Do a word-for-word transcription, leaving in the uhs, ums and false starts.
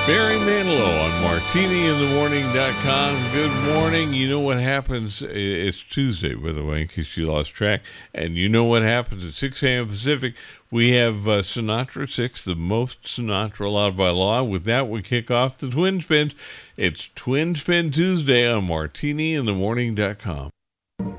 Barry Manilow on martini in the morning dot com. Good morning. You know what happens? It's Tuesday, by the way, in case you lost track. And you know what happens at six a.m. Pacific. We have uh, Sinatra six, the most Sinatra allowed by law. With that, we kick off the Twin Spins. It's Twin Spin Tuesday on martini in the morning dot com.